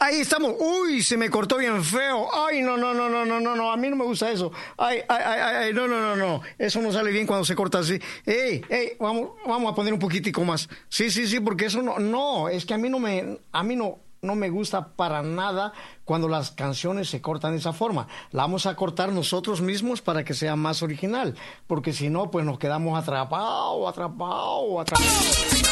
Ahí estamos. Uy, se me cortó bien feo. Ay, no, no, no, no, no, no, no. A mí no me gusta eso. Ay, ay, ay, ay, no, no, no, no. Eso no sale bien cuando se corta así. Vamos a poner un poquitico más. Sí, sí, sí, porque eso no, es que a mí no me gusta para nada cuando las canciones se cortan de esa forma. La vamos a cortar nosotros mismos para que sea más original, porque si no, pues nos quedamos atrapados.